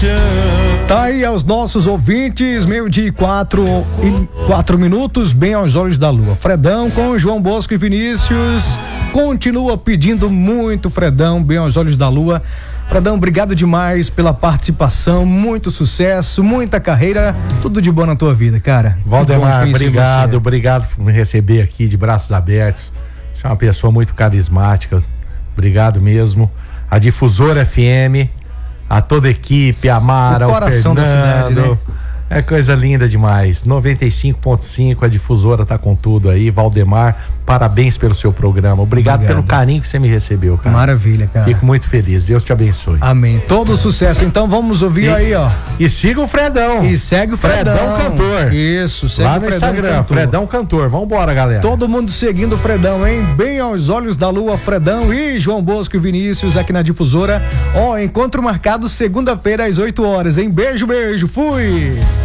Tá aí aos nossos ouvintes, 12:04 bem aos olhos da lua. Fredão com João Bosco e Vinícius continua pedindo muito, Fredão, bem aos olhos da lua. Fredão, obrigado demais pela participação, muito sucesso, muita carreira, tudo de bom na tua vida, cara. Valdemar, obrigado por me receber aqui de braços abertos. Você é uma pessoa muito carismática, obrigado mesmo. A Difusora FM, a toda a equipe, a Mara, o coração da cidade, né? É coisa linda demais. 95.5, a Difusora tá com tudo aí. Valdemar, parabéns pelo seu programa. Obrigado pelo carinho que você me recebeu, cara. Maravilha, cara. Fico muito feliz. Deus te abençoe. Amém. Todo sucesso. Então vamos ouvir aí, ó. E siga o Fredão. E segue o Fredão. Fredão Cantor. Isso, segue lá o no Fredão Instagram, Cantor. Fredão Cantor. Vambora, galera. Todo mundo seguindo o Fredão, hein? Bem aos olhos da lua, Fredão e João Bosco e Vinícius aqui na Difusora. Ó, encontro marcado segunda-feira às 8 horas, hein? Beijo, beijo. Fui!